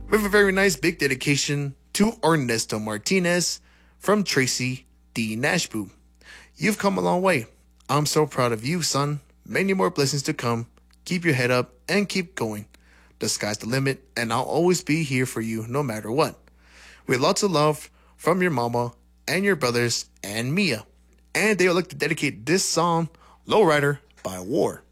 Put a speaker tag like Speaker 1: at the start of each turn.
Speaker 1: with a very nice big dedication to Ernesto Martinez from Tracy D. Nashbu. You've come a long way. I'm so proud of you, son. Many more blessings to come. Keep your head up and keep going. The sky's the limit, and I'll always be here for you no matter what. With lots of love from your mama and your brothers and Mia. And they would like to dedicate this song, Lowrider by War.